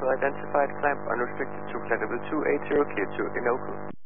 vehicle identified clamp unrestricted to flight level 280, clear to Inoku.